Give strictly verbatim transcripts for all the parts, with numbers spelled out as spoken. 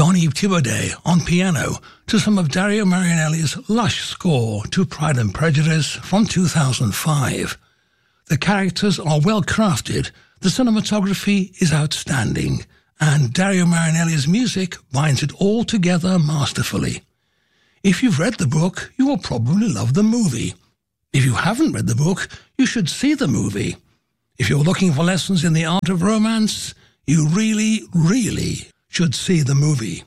Jean-Yves Thibaudet on piano to some of Dario Marianelli's lush score to Pride and Prejudice from two thousand five. The characters are well crafted, the cinematography is outstanding, and Dario Marianelli's music binds it all together masterfully. If you've read the book, you will probably love the movie. If you haven't read the book, you should see the movie. If you're looking for lessons in the art of romance, you really, really should see the movie.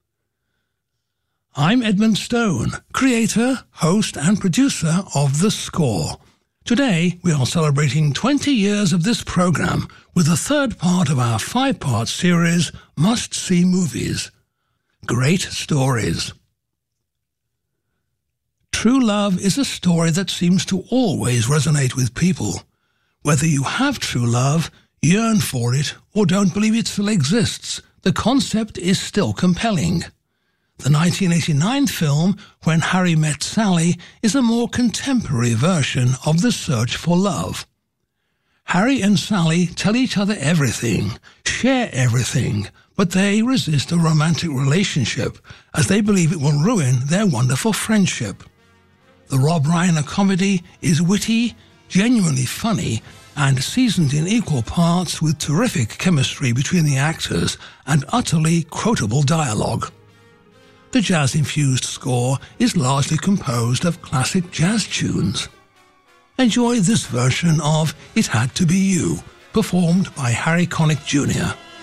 I'm Edmund Stone, creator, host and producer of The Score. Today we are celebrating twenty years of this program with the third part of our five-part series, Must See Movies. Great Stories. True love is a story that seems to always resonate with people. Whether you have true love, yearn for it, or don't believe it still exists, the concept is still compelling. The nineteen eighty-nine film, When Harry Met Sally, is a more contemporary version of the search for love. Harry and Sally tell each other everything, share everything, but they resist a romantic relationship as they believe it will ruin their wonderful friendship. The Rob Reiner comedy is witty, genuinely funny, and seasoned in equal parts with terrific chemistry between the actors and utterly quotable dialogue. The jazz-infused score is largely composed of classic jazz tunes. Enjoy this version of It Had to Be You, performed by Harry Connick Junior